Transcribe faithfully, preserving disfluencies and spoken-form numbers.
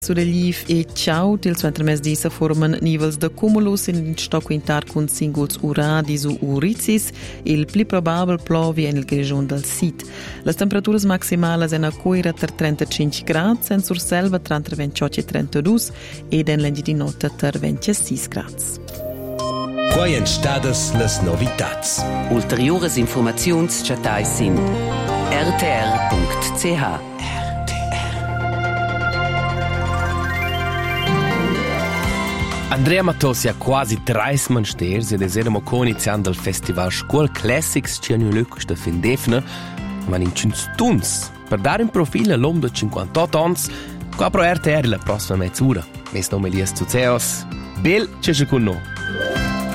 Sureliv e ciao til suentermes disa forman nivels de cumulus in sto quintar cun singuls uradis u uricis, il pli probabel plovi en il grigion del sit. Las temperaturas maximales en a cuira ter trentacinc grads, en Surselva tra ventotto e trentadue ed en l'engi di notte ter ventisei grads. Quai en stadas las novitats. Ulteriores informaziuns chatai sin r t r punct c h. Andrea Matossi ha quasi treis mansters ed eseremo co-iniziando il festival Scuol Classics Cianio Lux de Findefna, ma in cinstuns per dare un profilo all'uomo de cinquantotto ans, qua pro R T R la prossima mezz'ora. Mes nome Elias Zuzeos, bel c'è con noi.